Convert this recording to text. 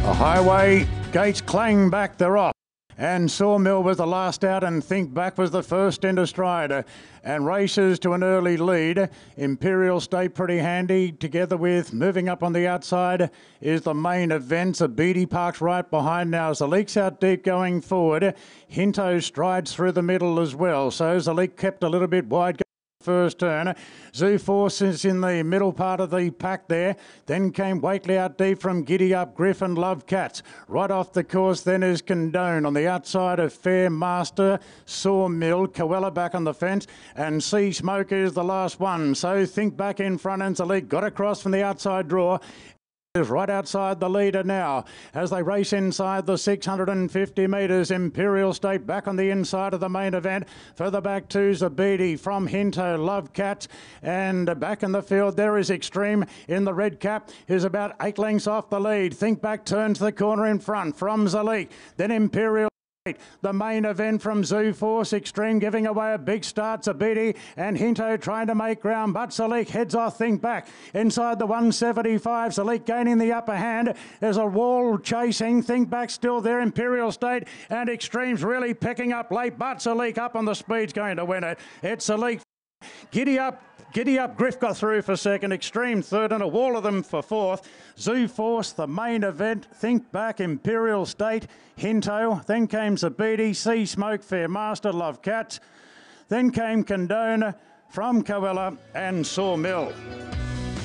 The highway gates clang back, they're off. And Sawmill was the last out, and Think Back was the first into stride. And races to an early lead. Imperial State pretty handy, together with moving up on the outside is the main event. Beatty Park's right behind now. Zaleek's out deep going forward. Hinto strides through the middle as well. So Zaleek kept a little bit wide. First turn. Zoo Force is in the middle part of the pack there. Then came Waitley out deep from Giddy Up, Griffin, Love Cats. Right off the course then is Condone on the outside of Fair Master, Sawmill, Coella back on the fence, and Sea Smoke is the last one. So Think Back in front, and Zaleek got across from the outside draw. Is right outside the leader now as they race inside the 650 metres. Imperial State back on the inside of the main event. Further back to Zabidi from Hinto, Love Cats, and back in the field there is Extreme in the red cap, is about 8 lengths off the lead. Think Back turns the corner in front from Zaleek, then Imperial. The main event from Zoo Force, Extreme giving away a big start. Zabidi and Hinto trying to make ground, but Zaleek heads off Think Back inside the 175. Zaleek gaining the upper hand. There's a wall chasing. Think Back still there. Imperial State and Extreme's really picking up late, but Zaleek up on the speed's going to win it. It's Zaleek. Giddy Up, Griff got through for second, Extreme third, and a wall of them for fourth. Zoo Force, the main event, Think Back, Imperial State, Hinto, then came Zabidi, Sea Smoke, Fair Master, Love Cats, then came Condone from Coella and Sawmill.